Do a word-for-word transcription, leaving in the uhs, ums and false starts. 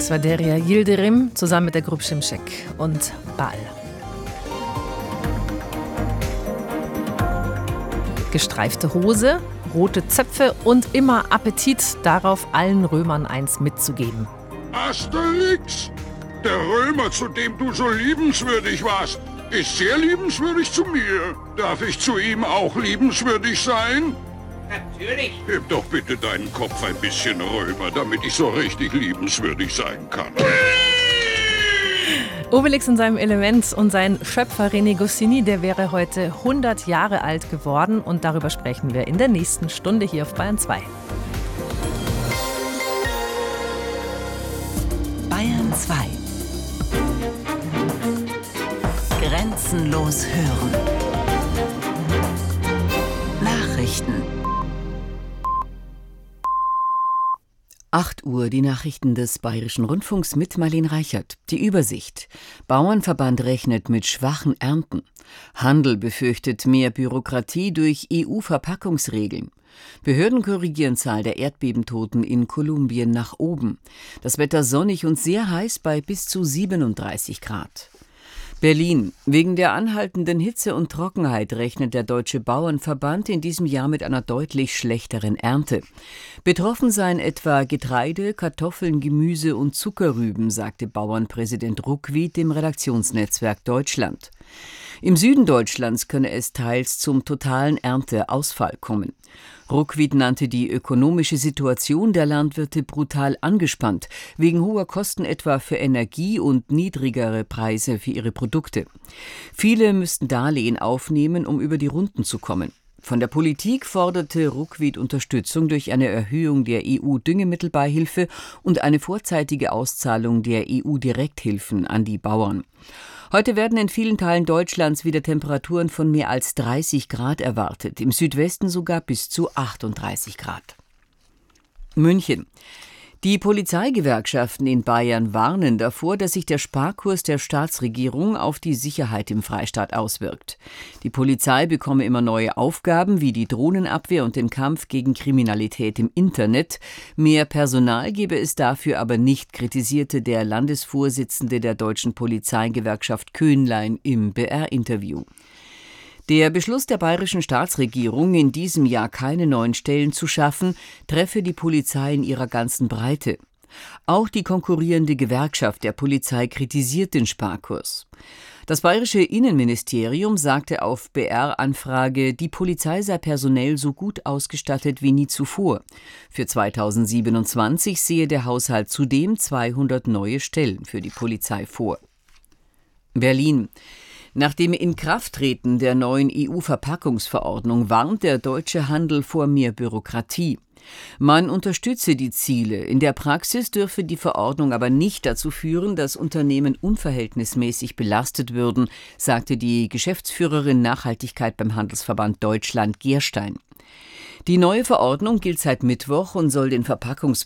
Das war Derya Yildirim zusammen mit der Gruppe Şimşek und Bal. Gestreifte Hose, rote Zöpfe und immer Appetit, darauf allen Römern eins mitzugeben. Asterix, der Römer, zu dem du so liebenswürdig warst, ist sehr liebenswürdig zu mir. Darf ich zu ihm auch liebenswürdig sein? Natürlich. Heb doch bitte deinen Kopf ein bisschen rüber, damit ich so richtig liebenswürdig sein kann. Obelix in seinem Element und sein Schöpfer René Goscinny, der wäre heute hundert Jahre alt geworden. Und darüber sprechen wir in der nächsten Stunde hier auf Bayern zwei. Bayern zwei. Grenzenlos hören. Nachrichten. acht Uhr, die Nachrichten des Bayerischen Rundfunks mit Marlene Reichert. Die Übersicht. Bauernverband rechnet mit schwachen Ernten. Handel befürchtet mehr Bürokratie durch E U-Verpackungsregeln. Behörden korrigieren Zahl der Erdbebentoten in Kolumbien nach oben. Das Wetter sonnig und sehr heiß bei bis zu siebenunddreißig Grad. Berlin. Wegen der anhaltenden Hitze und Trockenheit rechnet der Deutsche Bauernverband in diesem Jahr mit einer deutlich schlechteren Ernte. Betroffen seien etwa Getreide, Kartoffeln, Gemüse und Zuckerrüben, sagte Bauernpräsident Ruckwied dem Redaktionsnetzwerk Deutschland. Im Süden Deutschlands könne es teils zum totalen Ernteausfall kommen. Ruckwied nannte die ökonomische Situation der Landwirte brutal angespannt, wegen hoher Kosten etwa für Energie und niedrigere Preise für ihre Produkte. Viele müssten Darlehen aufnehmen, um über die Runden zu kommen. Von der Politik forderte Ruckwied Unterstützung durch eine Erhöhung der E U-Düngemittelbeihilfe und eine vorzeitige Auszahlung der E U-Direkthilfen an die Bauern. Heute werden in vielen Teilen Deutschlands wieder Temperaturen von mehr als dreißig Grad erwartet, im Südwesten sogar bis zu achtunddreißig Grad. München. Die Polizeigewerkschaften in Bayern warnen davor, dass sich der Sparkurs der Staatsregierung auf die Sicherheit im Freistaat auswirkt. Die Polizei bekomme immer neue Aufgaben wie die Drohnenabwehr und den Kampf gegen Kriminalität im Internet. Mehr Personal gebe es dafür aber nicht, kritisierte der Landesvorsitzende der Deutschen Polizeigewerkschaft Köhnlein im B R-Interview. Der Beschluss der bayerischen Staatsregierung, in diesem Jahr keine neuen Stellen zu schaffen, treffe die Polizei in ihrer ganzen Breite. Auch die konkurrierende Gewerkschaft der Polizei kritisiert den Sparkurs. Das bayerische Innenministerium sagte auf B R-Anfrage, die Polizei sei personell so gut ausgestattet wie nie zuvor. Für zweitausendsiebenundzwanzig sehe der Haushalt zudem zweihundert neue Stellen für die Polizei vor. Berlin. Nach dem Inkrafttreten der neuen E U-Verpackungsverordnung warnt der deutsche Handel vor mehr Bürokratie. Man unterstütze die Ziele. In der Praxis dürfe die Verordnung aber nicht dazu führen, dass Unternehmen unverhältnismäßig belastet würden, sagte die Geschäftsführerin Nachhaltigkeit beim Handelsverband Deutschland Gerstein. Die neue Verordnung gilt seit Mittwoch und soll den Verpackungs